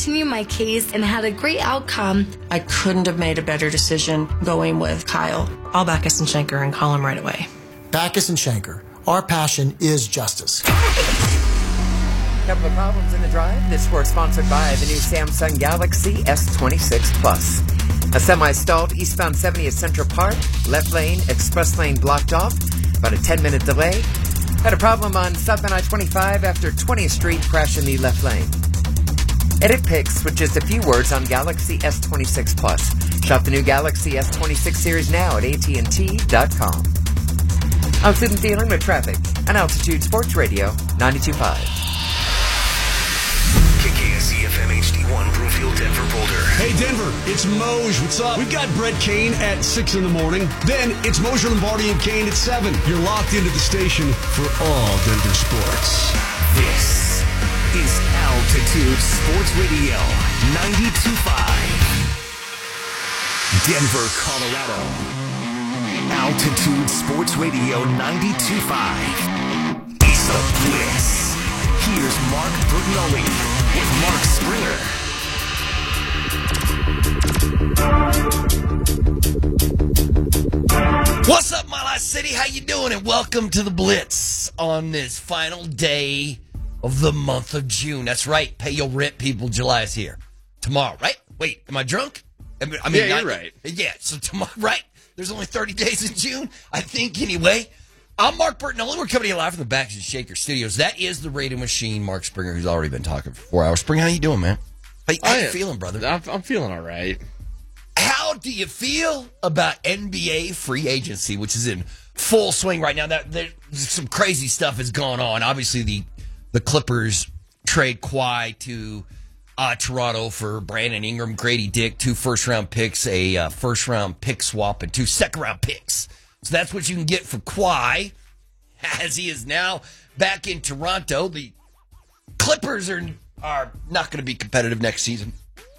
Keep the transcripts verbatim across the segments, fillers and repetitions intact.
continue my case and had a great outcome. I couldn't have made a better decision going with Kyle. I'll Backus and Schenker and call him right away. Backus and Schenker. Our passion is justice. Couple of problems in the drive. This work sponsored by the new Samsung Galaxy S twenty-six Plus. A semi-stalled eastbound seventieth Central Park. Left lane, express lane blocked off. About a ten-minute delay. Had a problem on southbound I twenty-five after twentieth Street crash in the left lane. Edit pics with just a few words on Galaxy S twenty-six Plus. Shop the new Galaxy S twenty-six series now at A T and T dot com. I'm Sid and Feeling with traffic on Altitude Sports Radio ninety-two point five. K K S E F M H D one, Broomfield, Denver, Boulder. Hey, Denver, it's Moj. What's up? We've got Brett Kane at six in the morning. Then it's Mosher Lombardi and Kane at seven. You're locked into the station for all Denver sports. This is Altitude Sports Radio ninety-two point five. Denver, Colorado. Altitude Sports Radio ninety-two point five. It's the Blitz. Here's Mark Bertinelli with Mark Springer. What's up, Mile High City? How you doing? And welcome to the Blitz on this final day of the month of June. That's right. Pay your rent, people. July is here. Tomorrow, right? Wait, am I drunk? I mean, I mean yeah, not, you're right. Yeah, so tomorrow, right? There's only thirty days in June, I think, anyway. I'm Mark Bertinelli. We're coming to you live from the Backus and Shaker Studios. That is the radio machine, Mark Springer, who's already been talking for four hours. Springer, how you doing, man? How, how you feeling, brother? I'm, I'm feeling all right. How do you feel about N B A free agency, which is in full swing right now? That there's some crazy stuff has gone on. Obviously, the the Clippers trade Kawhi to uh, Toronto for Brandon Ingram, Grady Dick, two first round picks, a uh, first round pick swap, and two second round picks. So that's what you can get for Kawhi, as he is now back in Toronto. The Clippers are are not going to be competitive next season.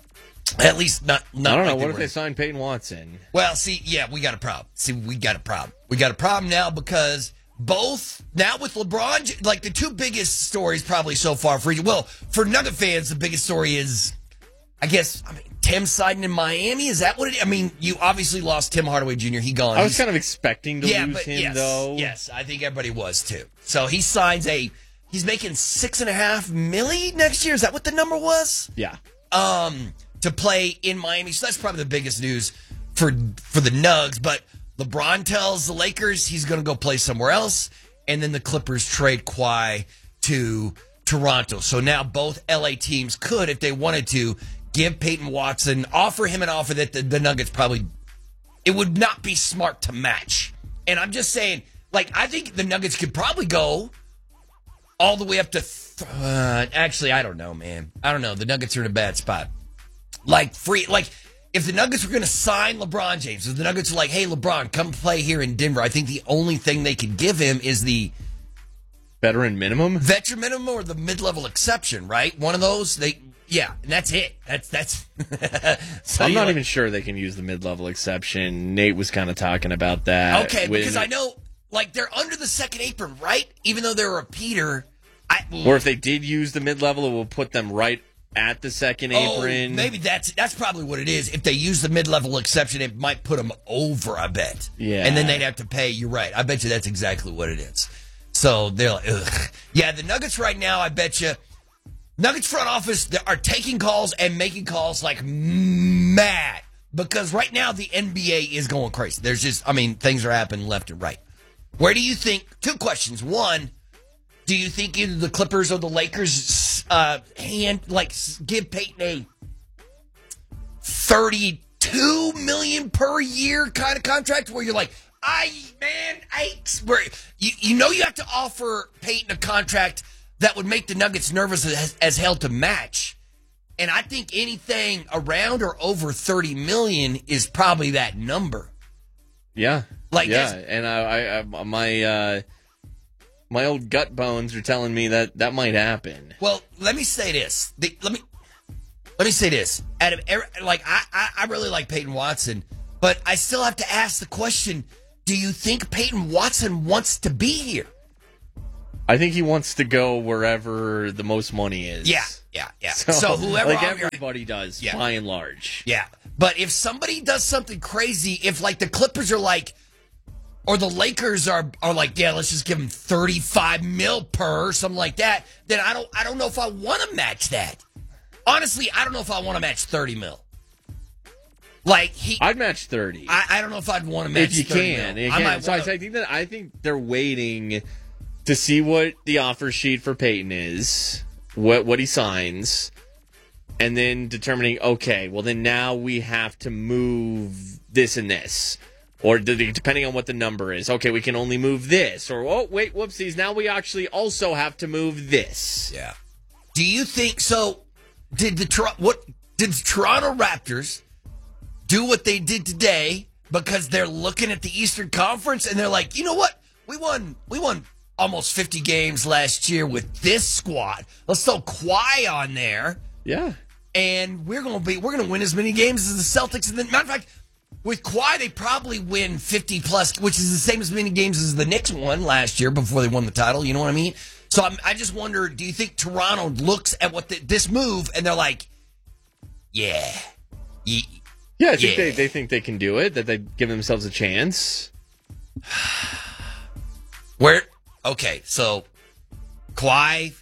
At least not. not I don't know. like What they if were. they sign Peyton Watson? Well, see, yeah, we got a problem. See, we got a problem. We got a problem now because both, now with LeBron, like the two biggest stories probably so far for you. Well, for Nugget fans, the biggest story is, I guess, I mean, Tim siding in Miami. Is that what it is? I mean, you obviously lost Tim Hardaway Junior He gone. I was He's, kind of expecting to yeah, lose but him, yes, though. Yes, I think everybody was too. So he signs a, he's making six and a half milli next year. Is that what the number was? Yeah. Um, to play in Miami. So that's probably the biggest news for for the Nugs. But LeBron tells the Lakers he's going to go play somewhere else. And then the Clippers trade Kawhi to Toronto. So now both L A teams could, if they wanted to, give Peyton Watson, offer him an offer that the, the Nuggets probably, it would not be smart to match. And I'm just saying, like, I think the Nuggets could probably go all the way up to, th- uh, actually, I don't know, man. I don't know. The Nuggets are in a bad spot. Like, free, like, if the Nuggets were going to sign LeBron James, if the Nuggets were like, hey, LeBron, come play here in Denver, I think the only thing they could give him is the veteran minimum, veteran minimum, or the mid-level exception, right? One of those, they, yeah, and that's it. That's that's. so I'm not like, even sure they can use the mid-level exception. Nate was kind of talking about that. Okay, when, because I know, like, they're under the second apron, right? Even though they're a repeater. I, or if they did use the mid-level, it will put them right at the second oh, apron. Maybe that's that's probably what it is. If they use the mid-level exception, it might put them over, I bet. Yeah. And then they'd have to pay. You're right. I bet you that's exactly what it is. So they're like, ugh. Yeah, the Nuggets right now, I bet you, Nuggets front office are taking calls and making calls like mad. Because right now the N B A is going crazy. There's just, I mean, things are happening left and right. Where do you think, two questions. One, do you think either the Clippers or the Lakers uh, hand like give Peyton a thirty-two million dollars per year kind of contract where you're like, I man, I where you you know you have to offer Peyton a contract that would make the Nuggets nervous as, as hell to match, and I think anything around or over thirty million dollars is probably that number. Yeah, like yeah, and I, I, I my. Uh, My old gut bones are telling me that that might happen. Well, let me say this. The, let me let me say this. Out of every, like, I, I I really like Peyton Watson, but I still have to ask the question: do you think Peyton Watson wants to be here? I think he wants to go wherever the most money is. Yeah, yeah, yeah. So, So, whoever like I'm here- everybody does, Yeah. by and large. Yeah. But if somebody does something crazy, if like the Clippers are like, or the Lakers are are like, yeah, let's just give them thirty-five mil per or something like that, then I don't I don't know if I want to match that. Honestly, I don't know if I want to match thirty mil. Like he, I'd match thirty. I, I don't know if I'd want to match if you thirty can. mil. You I can. might So wanna, I think that I think they're waiting to see what the offer sheet for Peyton is, what what he signs, and then determining, okay, well then now we have to move this and this. Or depending on what the number is. Okay, we can only move this. Or, oh, wait, whoopsies, now we actually also have to move this. Yeah. Do you think so? Did the Tor- what did the Toronto Raptors do what they did today because they're looking at the Eastern Conference and they're like, you know what? We won we won almost fifty games last year with this squad. Let's throw Kawhi on there. Yeah. And we're gonna be we're gonna win as many games as the Celtics. And then matter of fact, with Kawhi, they probably win fifty plus, which is the same as many games as the Knicks won last year before they won the title. You know what I mean? So I'm, I just wonder, do you think Toronto looks at what the, this move and they're like, yeah. Ye- Yeah, I think yeah. they, they think they can do it, that they give themselves a chance. Where? Okay, so Kawhi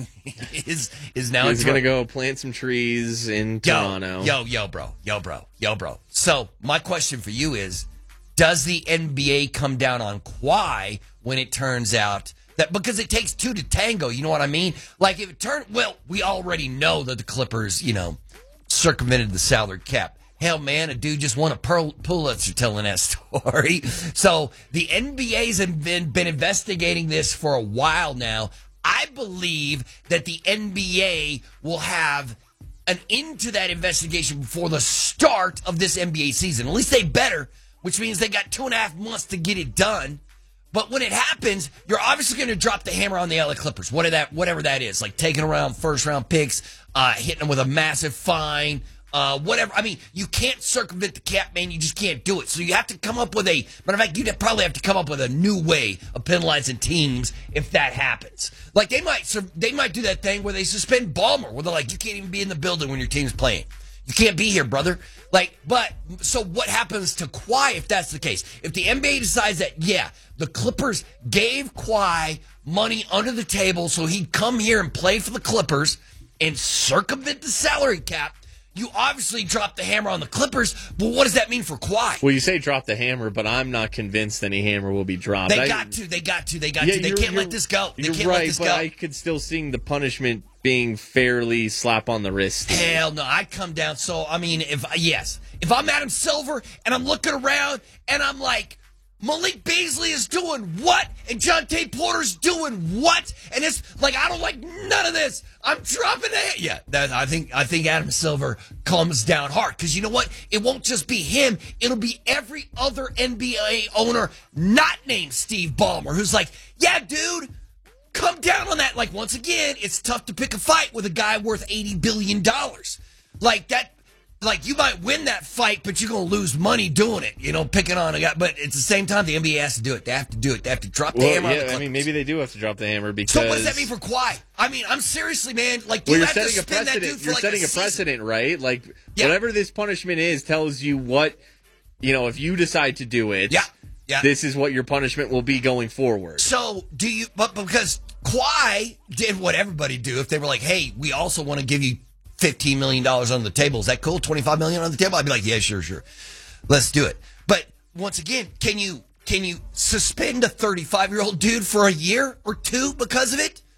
is is now He's in going to Tor- go plant some trees in yo, Toronto. Yo, yo, bro. Yo, bro. Yo, bro. So my question for you is, does the N B A come down on Kawhi when it turns out that, because it takes two to tango, you know what I mean? Like if it turned, well, we already know that the Clippers, you know, circumvented the salary cap. Hell, man, a dude just won a Pearl Pulitzer telling that story. So the N B A's have been, been investigating this for a while now. I believe that the N B A will have an end to that investigation before the start of this N B A season. At least they better, which means they got two and a half months to get it done. But when it happens, you're obviously going to drop the hammer on the L A Clippers, whatever that, whatever that is, like taking around first round picks, uh, hitting them with a massive fine, uh, whatever. I mean, you can't circumvent the cap, man. You just can't do it. So you have to come up with a, matter of fact, you'd probably have to come up with a new way of penalizing teams if that happens. Like they might, they might do that thing where they suspend Ballmer, where they're like, you can't even be in the building when your team's playing. You can't be here, brother. Like, but, so what happens to Kawhi if that's the case? If the N B A decides that, yeah, the Clippers gave Kawhi money under the table so he'd come here and play for the Clippers and circumvent the salary cap, you obviously drop the hammer on the Clippers, but what does that mean for Kawhi? Well, you say drop the hammer, but I'm not convinced any hammer will be dropped. They I, got to, they got to, they got yeah, to. They you're- can't let you're- this go. They You're can't right, let this but go. I could still see the punishment being fairly slap on the wrist. Hell no, I'd come down. So, I mean, if, yes, if I'm Adam Silver and I'm looking around and I'm like, Malik Beasley is doing what? And John Tate Porter's doing what? And it's like, I don't like none of this. I'm dropping it. Yeah, that, I think I think Adam Silver comes down hard. Because you know what? It won't just be him. It'll be every other N B A owner not named Steve Ballmer who's like, yeah, dude, come down on that. Like, once again, it's tough to pick a fight with a guy worth eighty billion dollars. Like, that. Like, you might win that fight, but you're going to lose money doing it, you know, picking on a guy. But at the same time, the N B A has to do it. They have to do it. They have to drop the Well, hammer on the yeah, I Clippers. mean, maybe they do have to drop the hammer because. So what does that mean for Kawhi? I mean, I'm seriously, man. Like, do Well, you you're have to setting a spin that precedent. dude for You're like setting a, a season? precedent, right? Like, Yeah. whatever this punishment is tells you what, you know, if you decide to do it, Yeah. Yeah. this is what your punishment will be going forward. So do you? But because Kawhi did what everybody do, if they were like, "Hey, we also want to give you fifteen million dollars on the table. Is that cool? twenty-five million dollars on the table?" I'd be like, "Yeah, sure, sure. Let's do it." But once again, can you can you suspend a thirty-five-year-old dude for a year or two because of it?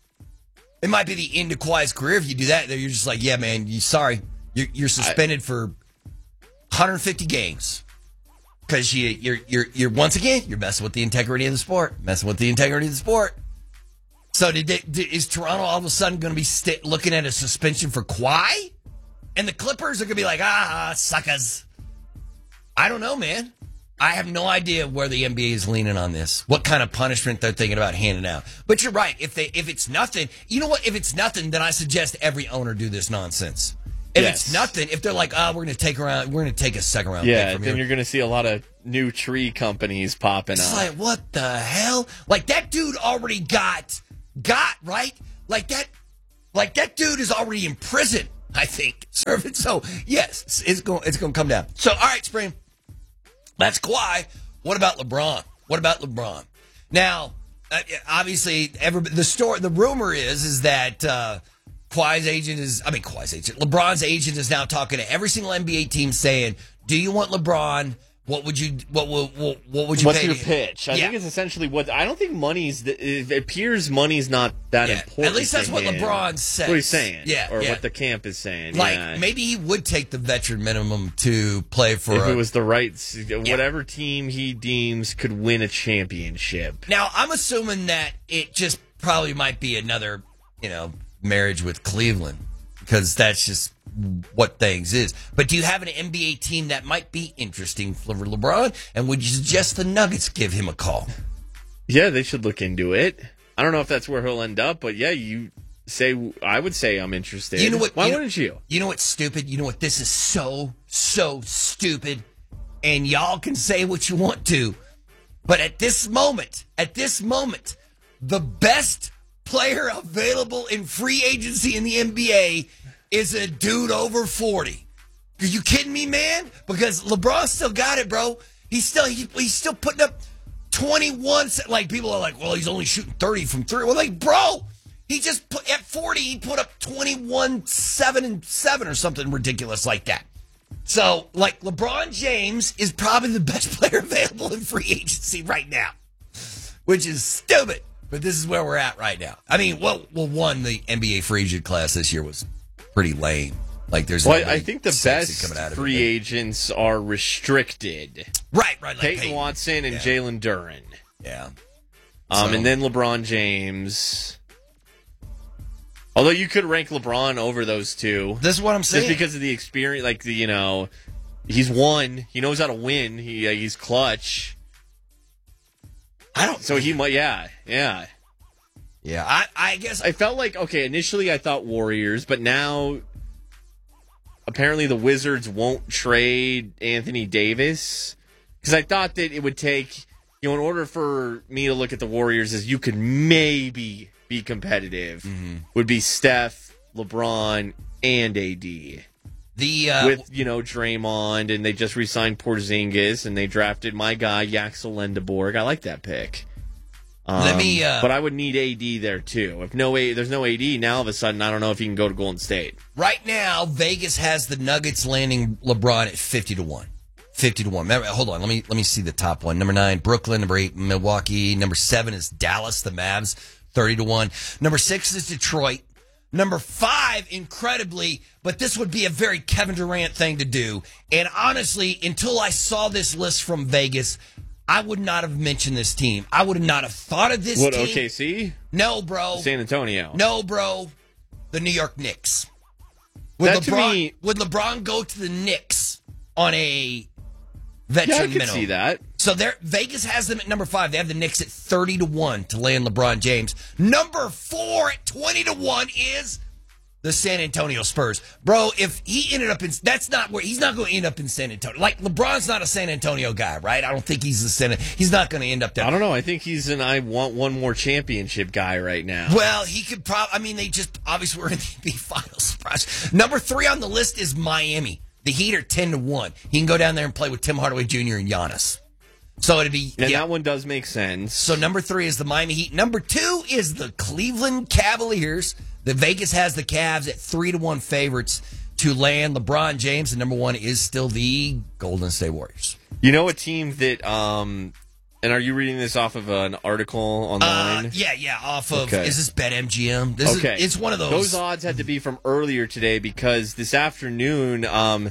It might be the end of Kawhi's career if you do that. You're just like, "Yeah, man, you sorry, you're, you're suspended I, for one hundred fifty games." Because you, you're, you're, you're, once again, you're messing with the integrity of the sport. Messing with the integrity of the sport. So did, they, did is Toronto all of a sudden going to be st- looking at a suspension for Kawhi? And the Clippers are going to be like, ah, suckers. I don't know, man. I have no idea where the N B A is leaning on this. What kind of punishment they're thinking about handing out. But you're right. If they, if it's nothing, you know what? If it's nothing, then I suggest every owner do this nonsense. If yes. it's nothing, if they're like, oh, we're going to take around, we're going to take a second round yeah, pick from then here. you're going to see a lot of new tree companies popping It's up. like, what the hell? Like, that dude already got, got, right? Like, that, Like, that dude is already in prison, I think. Serving. So, yes, it's going it's going to come down. So, all right, Spring. That's Kawhi. What about LeBron? What about LeBron? Now, uh, obviously, every, the story, the rumor is, is that uh, Kawhi's agent is, I mean, Kawhi's agent, LeBron's agent is now talking to every single N B A team saying, do you want LeBron? What would you, what, what, what, what would you What's pay your to, pitch? I yeah. think it's essentially what, I don't think money's, the, it appears money's not that Yeah, important. at least that's to what him. LeBron says. What he's saying. Yeah, Or yeah. what the camp is saying. Like, yeah. maybe he would take the veteran minimum to play for If a, it was the right, whatever team he deems could win a championship. Now, I'm assuming that it just probably might be another, you know, marriage with Cleveland, because that's just what things is. But do you have an N B A team that might be interesting for LeBron? And would you suggest the Nuggets give him a call? Yeah, they should look into it. I don't know if that's where he'll end up, but yeah, you say, I would say I'm interested. You know what? Why you wouldn't know, you? You know what's stupid? You know what? This is so, so stupid. And y'all can say what you want to. But at this moment, at this moment, the best player available in free agency in the N B A is a dude over forty. Are you kidding me, man? Because LeBron still got it, bro. He's still he, he's still putting up twenty-one. Like, people are like, well, he's only shooting thirty from three. Well, like, bro, he just put at forty. He put up twenty-one, seven, and seven or something ridiculous like that. So, like, LeBron James is probably the best player available in free agency right now, which is stupid. But this is where we're at right now. I mean, well, well, one, the N B A free agent class this year was pretty lame. Like, there's well, nobody I think the sexy best coming out of free it. agents are restricted. Right, right. Like Peyton, Peyton. Watson and Yeah. Jalen Duren. Yeah. Um, So- and then LeBron James. Although you could rank LeBron over those two. This is what I'm saying. Just because of the experience, like, the, you know, he's won. He knows how to win. He uh, He's clutch. I don't. So he might, yeah, yeah. Yeah, I, I guess. I felt like, okay, initially I thought Warriors, but now apparently the Wizards won't trade Anthony Davis. Because I thought that it would take, you know, in order for me to look at the Warriors as you could maybe be competitive, Mm-hmm. would be Steph, LeBron, and A D. The uh, With, you know, Draymond, and they just re-signed Porzingis, and they drafted my guy, Yaxel Lendeborg. I like that pick. Um, Let me, uh, but I would need A D there too. If no A, there's no A D, now all of a sudden I don't know if he can go to Golden State. right now, Vegas has the Nuggets landing LeBron at fifty to one. Fifty to one. Remember, hold on, let me let me see the top one. Number nine, Brooklyn. Number eight, Milwaukee. Number seven is Dallas, the Mavs, thirty to one. Number six is Detroit. Number five, incredibly, but this would be a very Kevin Durant thing to do. And honestly, until I saw this list from Vegas, I would not have mentioned this team. I would not have thought of this What, team. O K C? No, bro. San Antonio. No, bro. The New York Knicks. Would That to LeBron, me- would LeBron go to the Knicks on a Yeah, I veteran could minimum? see that. So there, Vegas has them at number five. They have the Knicks at thirty to one to land LeBron James. Number four at twenty to one is the San Antonio Spurs. Bro, if he ended up in, that's not where, he's not going to end up in San Antonio. Like, LeBron's not a San Antonio guy, right? I don't think he's the San, he's not going to end up there. I don't know. I think he's an I want one more championship guy right now. Well, he could probably, I mean, they just obviously were in the N B A Finals. Surprise. Number three on the list is Miami. The Heat are ten to one. He can go down there and play with Tim Hardaway Junior and Giannis. So it'd be, and yeah. that one does make sense. So number three is the Miami Heat. Number two is the Cleveland Cavaliers. The Vegas has the Cavs at three to one favorites to land LeBron James. And number one is still the Golden State Warriors. You know a team that, um, and are you reading this off of an article online? Uh, yeah, yeah, off of, Okay. is this BetMGM? This okay. is, it's one of those. Those odds had to be from earlier today because this afternoon, um,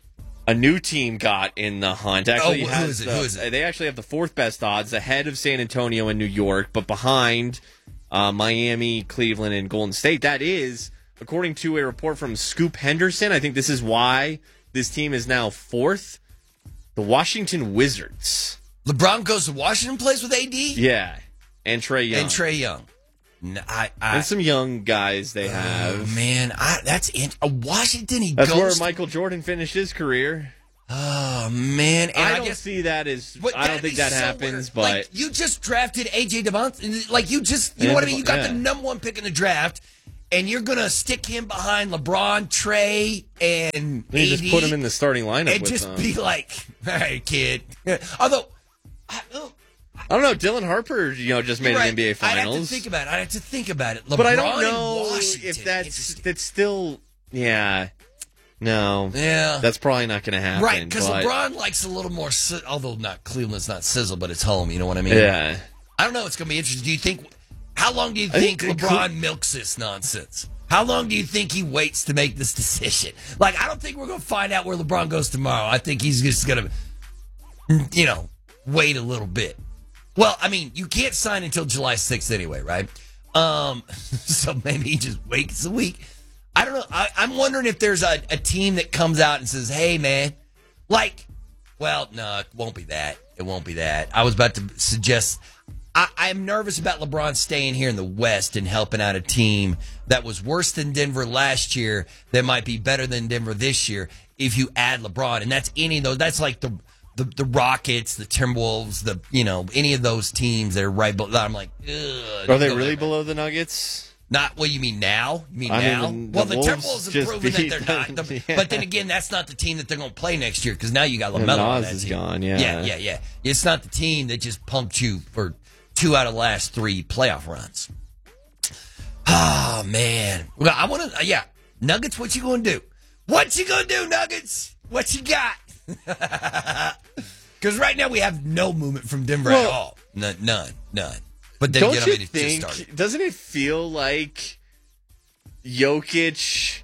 a new team got in the hunt. Actually, Oh, who has is it? the- Who is it? They actually have the fourth best odds, ahead of San Antonio and New York, but behind uh, Miami, Cleveland, and Golden State. That is, according to a report from Scoop Henderson, I think this is why this team is now fourth, the Washington Wizards. LeBron goes to Washington, plays with A D? Yeah, and Trae Young. And Trae Young. No, I, I, And some young guys they have. Oh, man, I, that's in uh, Washington. He That's goes. where Michael Jordan finished his career. Oh man, and I, I, don't guess see that as. but I don't that'd think be that so happens, weird. but like, you just drafted A J Devontae. Like you just, you know And what I mean. You got yeah. the number one pick in the draft, and you're going to stick him behind LeBron, Trey, and You A D, just put him in the starting lineup and with just them. be like, all right, kid. Although, I, I don't know. Dylan Harper, you know, just made right, an N B A I'd Finals. have to think about it. I'd have to think about it. LeBron but I don't in know Washington. if that's Interesting. that's still. Yeah. No. Yeah. That's probably not going to happen. Right, because but- LeBron likes a little more, si- although not Cleveland's not sizzle, but it's home. You know what I mean? Yeah. I don't know. It's going to be interesting. Do you think? How long do you I think, think- LeBron milks this nonsense? How long do you think he waits to make this decision? Like, I don't think we're going to find out where LeBron goes tomorrow. I think he's just going to, you know, wait a little bit. Well, I mean, you can't sign until July sixth anyway, right? Um, so maybe he just waits a week. I don't know. I, I'm wondering if there's a, a team that comes out and says, hey, man, like, well, no, it won't be that. It won't be that. I was about to suggest, I, I'm nervous about LeBron staying here in the West and helping out a team that was worse than Denver last year that might be better than Denver this year if you add LeBron. And that's any of those. That's like the the, the Rockets, the Timberwolves, the, you know, any of those teams that are right below. I'm like, ugh. Are they go really there. below the Nuggets? Not what you mean now? You mean I now? mean, the well, the Wolves Timberwolves have just proven that beat they're them. not. The, Yeah. But then again, that's not the team that they're going to play next year because now you got And LaMelo on Nas that is team. gone, yeah. yeah, yeah, yeah. It's not the team that just pumped you for two out of the last three playoff runs. Oh man, well, I want to. Yeah, Nuggets. What you going to do? What you going to do, Nuggets? What you got? Because right now we have no movement from Denver Well, at all. None, none, none. But then Don't again, you I mean, it just started. think? Doesn't it feel like Jokic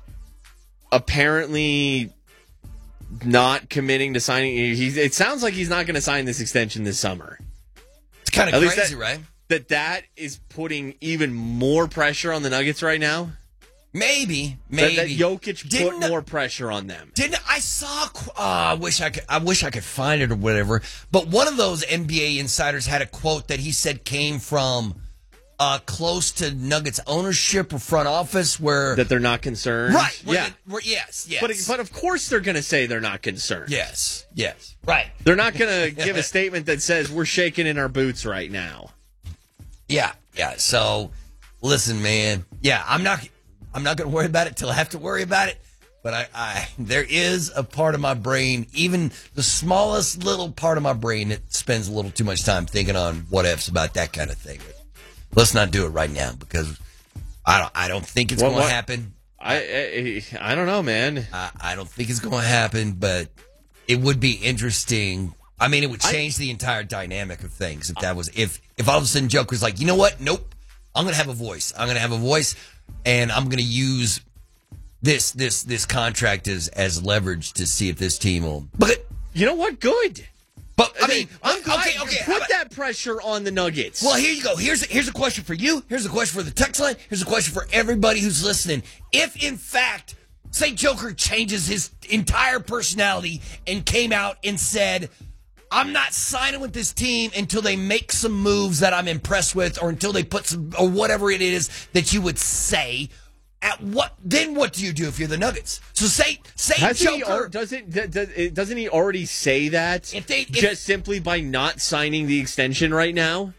apparently not committing to signing? He's, it sounds like he's not going to sign this extension this summer. It's kind At of least crazy, that- right? That that is putting even more pressure on the Nuggets right now. Maybe, maybe That, that Jokic Didn't- put more pressure on them. Didn't I saw? Uh, I wish I could. I wish I could find it or whatever. But one of those N B A insiders had a quote that he said came from uh, close to Nuggets ownership or front office, where That they're not concerned. right, where Yeah. the- where- yes, yes, But but of course they're going to say they're not concerned. yes, yes, right, They're not going to give a statement that says we're shaking in our boots right now. yeah, yeah. So, listen, man, yeah, I'm not. I'm not going to worry about it till I have to worry about it. But I, I, there is a part of my brain, even the smallest little part of my brain, that spends a little too much time thinking on what ifs about that kind of thing. But let's not do it right now because I don't. I don't think it's What- going to what- happen. I, I I don't know, man. I, I don't think it's going to happen, but it would be interesting. I mean, it would change the entire dynamic of things if that was if if all of a sudden Joker's like, you know what? Nope, I'm going to have a voice. I'm going to have a voice, and I'm going to use this this this contract as as leverage to see if this team will. But You know what? Good. but I mean, I'm glad okay, you okay. how put about- that pressure on the Nuggets. Well, here you go. Here's here's a question for you. Here's a question for the text line. Here's a question for everybody who's listening. If in fact, say Joker changes his entire personality and came out and said, I'm not signing with this team until they make some moves that I'm impressed with, or until they put some, or whatever it is that you would say. At what then? What do you do if you're the Nuggets? So say say Hasn't he, Joker. al- doesn't d- d- doesn't he already say that? If they- if- just simply by not signing the extension right now.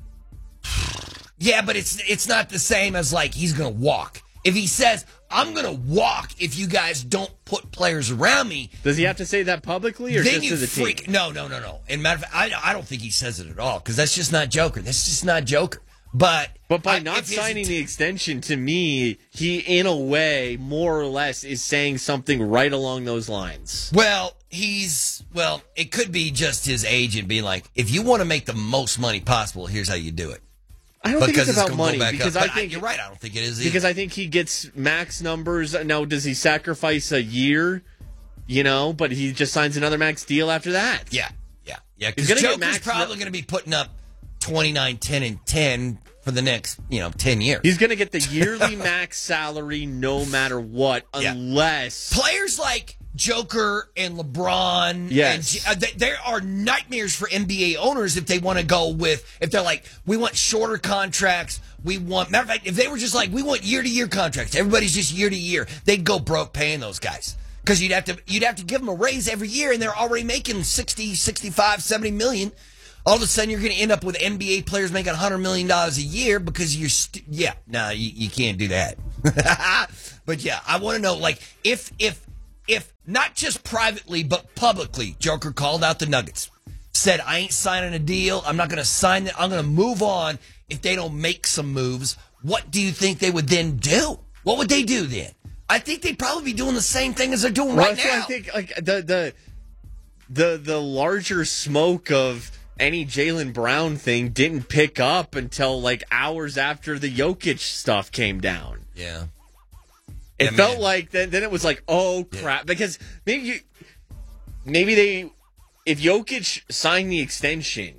Yeah, but it's it's not the same as like he's gonna walk. If he says, I'm gonna walk if you guys don't put players around me, Does he have to say that publicly or then just you to the freak. team? No, no, no, no. And matter of fact, I, I don't think he says it at all because that's just not Joker. That's just not Joker. But But by I- not if his- signing the extension, to me, he in a way, more or less, is saying something right along those lines. well, he's well. It could be just his agent being like, if you want to make the most money possible, here's how you do it. I don't think Because it's about gonna go money back because up. I But think you're right. I don't think it is either. because I think he gets max numbers. Now, does he sacrifice a year? You know, but he just signs another max deal after that. Yeah, yeah, yeah. He's Because gonna get Joker's max- probably going to be putting up twenty-nine, ten, and ten for the next, you know, ten years. He's going to get the yearly max salary no matter what, Yeah. unless Players like Joker and LeBron, Yes. and, uh, they, there are nightmares for N B A owners if they want to go with, if they're like, we want shorter contracts, we want, matter of fact, if they were just like, we want year-to-year contracts, everybody's just year-to-year, they'd go broke paying those guys. Because you'd have to you'd have to give them a raise every year, and they're already making sixty, sixty-five, seventy million. All of a sudden, you're going to end up with N B A players making one hundred million dollars a year because you're, st- yeah, no, you, you can't do that. But yeah, I want to know, like, if if if not just privately but publicly, Joker called out the Nuggets, said, "I ain't signing a deal. I'm not going to sign it. I'm going to move on if they don't make some moves." What do you think they would then do? What would they do then? I think they'd probably be doing the same thing as they're doing well, right now. I think like the the the the larger smoke of any Jaylen Brown thing didn't pick up until like hours after the Jokic stuff came down. Yeah. It yeah, felt man. like then then it was like, oh crap, yeah. because maybe you, maybe they if Jokic signed the extension,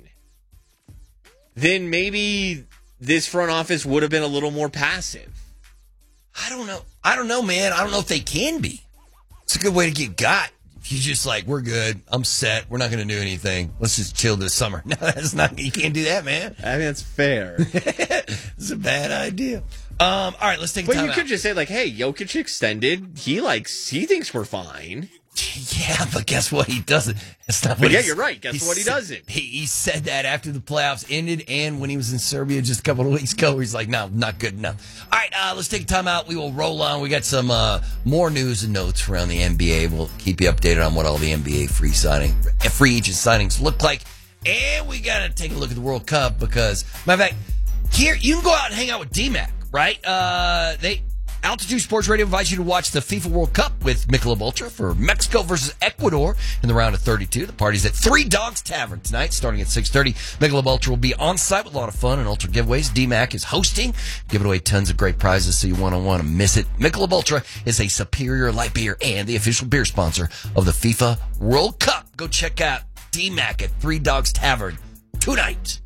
then maybe this front office would have been a little more passive. I don't know. I don't know, man. I don't know if they can be. It's a good way to get got. If you're just like, we're good. I'm set. We're not going to do anything. Let's just chill this summer. No, that's not. You can't do that, man. I mean, that's fair. It's a bad idea. Um, all right, let's take a But time you out. could just say like, hey, Jokic extended. He likes. He thinks we're fine. Yeah, but guess what? He doesn't. That's not. But what yeah, he- you're right. Guess what? He said- doesn't. He, he said that after the playoffs ended, and when he was in Serbia just a couple of weeks ago, he's like, "No, not good enough." All right, uh, let's take a time out. We will roll on. We got some uh, more news and notes around the N B A. We'll keep you updated on what all the N B A free signing, free agent signings look like, and we got to take a look at the World Cup because, matter of fact, here you can go out and hang out with D-Mac, right? Uh, they. Altitude Sports Radio invites you to watch the FIFA World Cup with Michelob Ultra for Mexico versus Ecuador in the round of thirty-two. The party's at Three Dogs Tavern tonight, starting at six thirty. Michelob Ultra will be on site with a lot of fun and Ultra giveaways. D-Mac is hosting, giving away tons of great prizes, so you won't want to miss it. Michelob Ultra is a superior light beer and the official beer sponsor of the FIFA World Cup. Go check out D-Mac at Three Dogs Tavern tonight.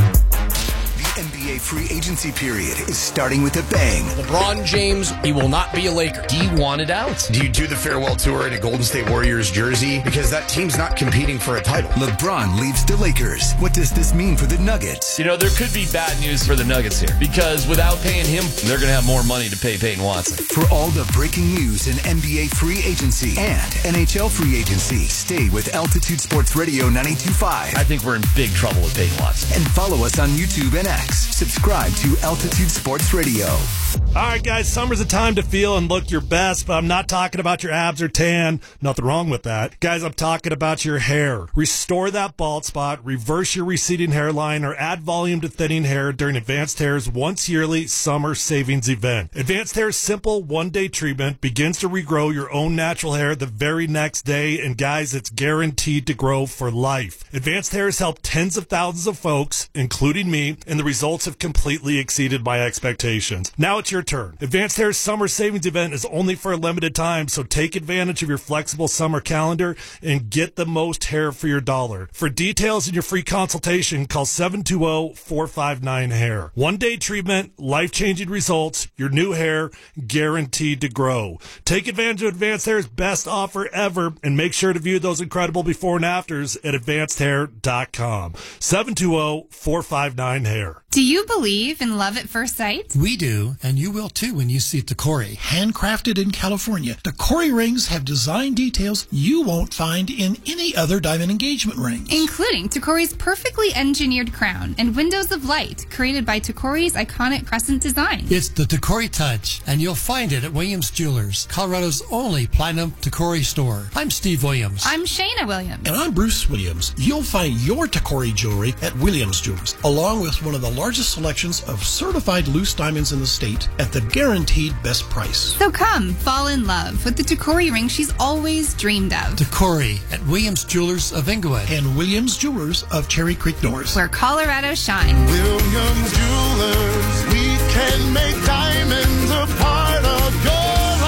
The N B A free agency period is starting with a bang. LeBron James, he will not be a Laker. He wanted out. Do you do the farewell tour in a Golden State Warriors jersey? Because that team's not competing for a title. LeBron leaves the Lakers. What does this mean for the Nuggets? You know, there could be bad news for the Nuggets here because without paying him, they're going to have more money to pay Peyton Watson. For all the breaking news in N B A free agency and N H L free agency, stay with Altitude Sports Radio ninety-two point five. I think we're in big trouble with Peyton Watson. And follow us on YouTube and X. Subscribe to Altitude Sports Radio. All right, guys, summer's a time to feel and look your best, but I'm not talking about your abs or tan. Nothing wrong with that. Guys, I'm talking about your hair. Restore that bald spot, reverse your receding hairline, or add volume to thinning hair during Advanced Hair's once yearly summer savings event. Advanced Hair's simple one-day treatment begins to regrow your own natural hair the very next day, and guys, it's guaranteed to grow for life. Advanced Hair has helped tens of thousands of folks, including me, and the results have completely exceeded my expectations. Now it's your turn. Advanced Hair's summer savings event is only for a limited time, so take advantage of your flexible summer calendar and get the most hair for your dollar. For details and your free consultation, call seven two zero, four five nine, hair. One-day treatment, life-changing results, your new hair guaranteed to grow. Take advantage of Advanced Hair's best offer ever and make sure to view those incredible before and afters at advanced hair dot com. seven two zero, four five nine, hair. Do you believe in love at first sight? We do, and you will too when you see Tacori. Handcrafted in California, Tacori rings have design details you won't find in any other diamond engagement ring. Including Tacori's perfectly engineered crown and windows of light created by Tacori's iconic crescent design. It's the Tacori touch, and you'll find it at Williams Jewelers, Colorado's only platinum Tacori store. I'm Steve Williams. I'm Shayna Williams. And I'm Bruce Williams. You'll find your Tacori jewelry at Williams Jewelers, along with one of the largest selections of certified loose diamonds in the state at the guaranteed best price. So come, fall in love with the Tacori ring she's always dreamed of. Tacori at Williams Jewelers of Inglewood and Williams Jewelers of Cherry Creek North. Where Colorado shines. Williams Jewelers, we can make diamonds a part of your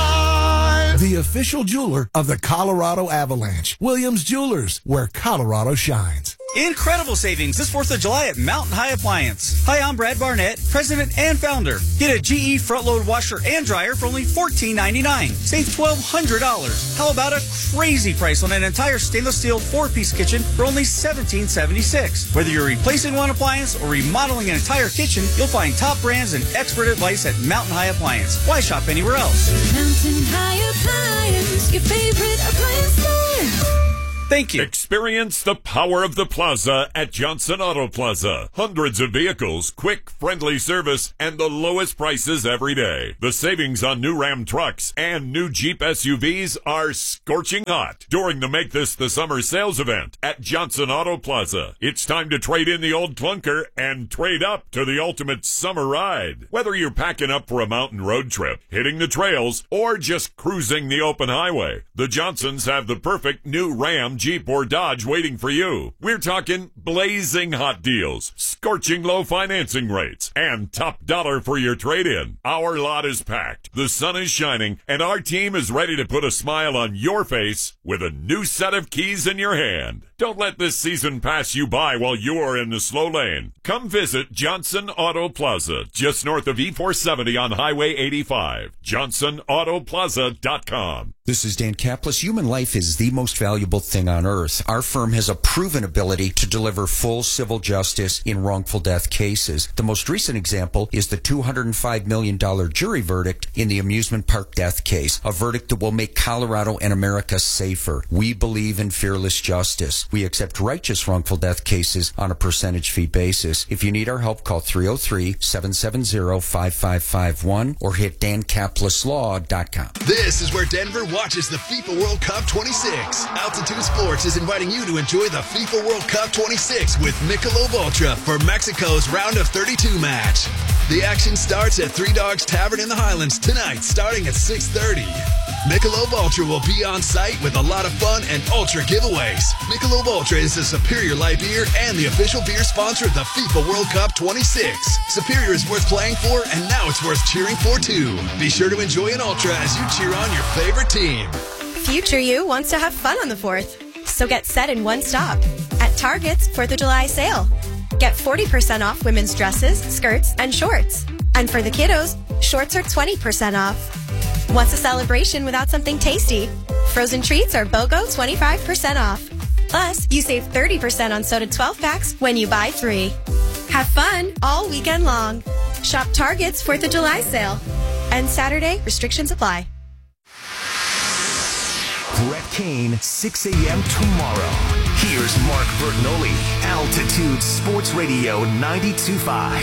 life. The official jeweler of the Colorado Avalanche. Williams Jewelers, where Colorado shines. Incredible savings this fourth of July at Mountain High Appliance. Hi, I'm Brad Barnett, president and founder. Get a G E front-load washer and dryer for only fourteen ninety-nine. Save twelve hundred dollars. How about a crazy price on an entire stainless steel four-piece kitchen for only seventeen seventy-six? Whether you're replacing one appliance or remodeling an entire kitchen, you'll find top brands and expert advice at Mountain High Appliance. Why shop anywhere else? Mountain High Appliance, your favorite appliance store. Thank you. Experience the power of the plaza at Johnson Auto Plaza. Hundreds of vehicles, quick, friendly service, and the lowest prices every day. The savings on new Ram trucks and new Jeep S U Vs are scorching hot during the Make This the Summer sales event at Johnson Auto Plaza. It's time to trade in the old clunker and trade up to the ultimate summer ride. Whether you're packing up for a mountain road trip, hitting the trails, or just cruising the open highway, the Johnsons have the perfect new Ram, Jeep, or Dodge waiting for you. We're talking blazing hot deals, scorching low financing rates, and top dollar for your trade-in. Our lot is packed, the sun is shining, and our team is ready to put a smile on your face with a new set of keys in your hand. Don't let this season pass you by while you're in the slow lane. Come visit Johnson Auto Plaza, just north of E four seventy on Highway eighty-five. johnson auto plaza dot com. This is Dan Kaplis. Human life is the most valuable thing on earth. Our firm has a proven ability to deliver full civil justice in wrongful death cases. The most recent example is the two hundred five million dollars jury verdict in the amusement park death case, a verdict that will make Colorado and America safer. We believe in fearless justice. We accept righteous wrongful death cases on a percentage fee basis. If you need our help, call three oh three, seven seven zero, five five five one or hit dan kaplis law dot com. This is where Denver watches the FIFA World Cup twenty-six. Altitude Sports is inviting you to enjoy the FIFA World Cup twenty-six with Michelob Ultra for Mexico's round of thirty-two match. The action starts at Three Dogs Tavern in the Highlands tonight, starting at six thirty. Michelob Ultra will be on site with a lot of fun and Ultra giveaways. Michelob Ultra is a Superior light beer and the official beer sponsor of the FIFA World Cup twenty-six. Superior is worth playing for, and now it's worth cheering for too. Be sure to enjoy an Ultra as you cheer on your favorite team. Future you wants to have fun on the fourth, so get set in one stop at Target's fourth of July sale. Get forty percent off women's dresses, skirts, and shorts. And for the kiddos, shorts are twenty percent off. What's a celebration without something tasty? Frozen treats are BOGO twenty-five percent off. Plus, you save thirty percent on soda twelve packs when you buy three. Have fun all weekend long. Shop Target's fourth of July sale. And Saturday, restrictions apply. Brett Kane, six a.m. tomorrow. Here's Mark Bertinoli, Altitude Sports Radio ninety-two point five.